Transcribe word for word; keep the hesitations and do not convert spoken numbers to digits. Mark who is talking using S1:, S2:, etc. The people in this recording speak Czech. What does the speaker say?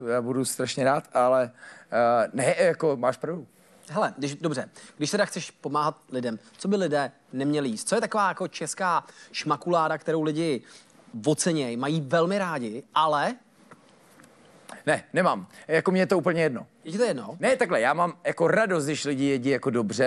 S1: Já budu strašně rád, ale uh, ne, jako máš pravdu.
S2: Hele, když, dobře, když teda chceš pomáhat lidem, co by lidé neměli jíst? Co je taková jako česká šmakuláda, kterou lidi ocenějí, mají velmi rádi, ale...
S1: Ne, nemám. Jako mě je to úplně jedno.
S2: Je ti to jedno?
S1: Ne, takhle, já mám jako radost, když lidi jedí jako dobře.